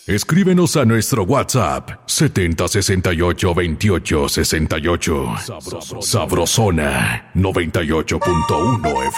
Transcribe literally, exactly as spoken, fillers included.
Escríbenos a nuestro WhatsApp setenta sesenta y ocho veintiocho sesenta y ocho. Sabrosona noventa y ocho punto uno F